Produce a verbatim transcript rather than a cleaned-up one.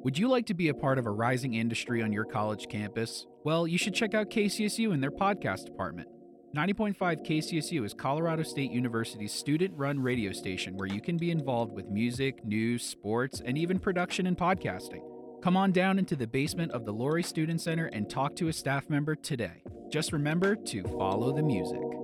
Would you like to be a part of a rising industry on your college campus? Well, you should check out K C S U and their podcast department. ninety point five K C S U is Colorado State University's student-run radio station where you can be involved with music, news, sports, and even production and podcasting. Come on down into the basement of the Laurie Student Center and talk to a staff member today. Just remember to follow the music.